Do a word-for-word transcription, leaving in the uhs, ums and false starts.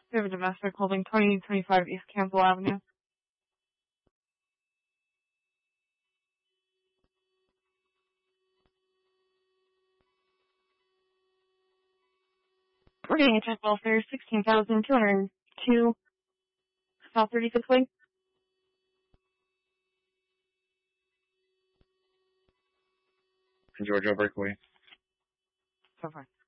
We have a domestic holding twenty twenty-five East Campbell Avenue. We're getting H S welfare sixteen thousand two hundred two South thirty-sixth Way. Georgia Breakaway. So far.